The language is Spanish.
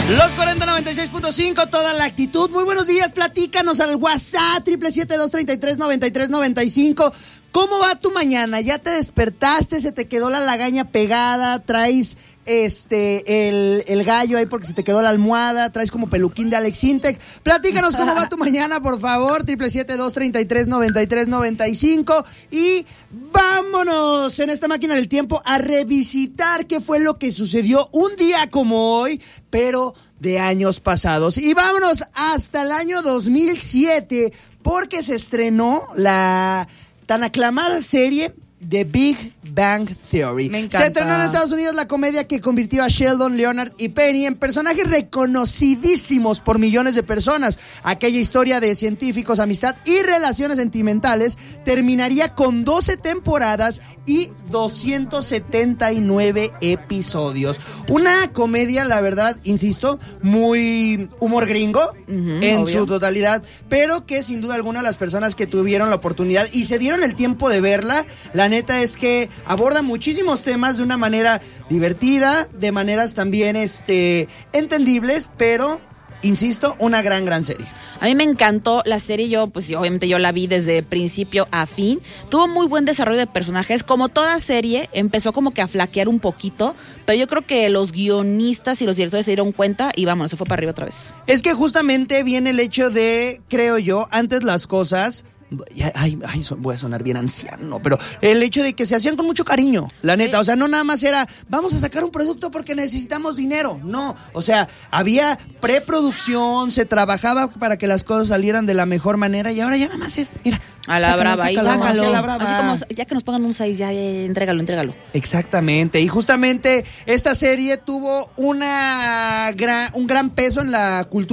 Los 4096.5, toda la actitud. Muy buenos días, platícanos al WhatsApp 777-233-9395. ¿Cómo va tu mañana? ¿Ya te despertaste? ¿Se te quedó la lagaña pegada? ¿Traes el gallo ahí porque se te quedó la almohada? ¿Traes como peluquín de Alex Intec? Platícanos cómo va tu mañana, por favor. 777-233-9395. Y vámonos en esta máquina del tiempo a revisitar qué fue lo que sucedió un día como hoy, pero de años pasados. Y vámonos hasta el año 2007, porque se estrenó la tan aclamada serie The Big Bang Theory. Me encanta. Se estrenó en Estados Unidos la comedia que convirtió a Sheldon, Leonard y Penny en personajes reconocidísimos por millones de personas. Aquella historia de científicos, amistad y relaciones sentimentales terminaría con 12 temporadas y 279 episodios. Una comedia, la verdad, insisto, muy humor gringo en obvio. su totalidad, pero que sin duda alguna las personas que tuvieron la oportunidad y se dieron el tiempo de verla, la neta es que aborda muchísimos temas de una manera divertida, de maneras también entendibles, pero, insisto, una gran serie. A mí me encantó la serie, obviamente yo la vi desde principio a fin. Tuvo muy buen desarrollo de personajes, como toda serie, empezó como que a flaquear un poquito, pero yo creo que los guionistas y los directores se dieron cuenta y vámonos, se fue para arriba otra vez. Es que justamente viene el hecho de, creo yo, antes las cosas... voy a sonar bien anciano, pero el hecho de que se hacían con mucho cariño, la neta, sí. O sea, no nada más era, vamos a sacar un producto porque necesitamos dinero, no, o sea, había preproducción, se trabajaba para que las cosas salieran de la mejor manera y ahora ya nada más es, mira, a la brava, sácalo, a la brava. Así como, ya que nos pongan un 6, ya entrégalo. Exactamente, y justamente esta serie tuvo un gran peso en la cultura